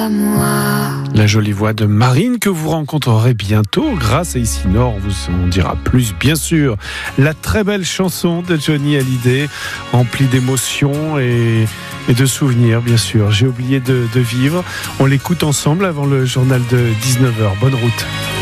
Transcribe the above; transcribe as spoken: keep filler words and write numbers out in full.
à moi. La jolie voix de Marine que vous rencontrerez bientôt grâce à Ici Nord. On vous en dira plus, bien sûr. La très belle chanson de Johnny Hallyday, remplie d'émotions et, et de souvenirs, bien sûr. J'ai oublié de, de vivre. On l'écoute ensemble avant le journal de dix-neuf heures. Bonne route.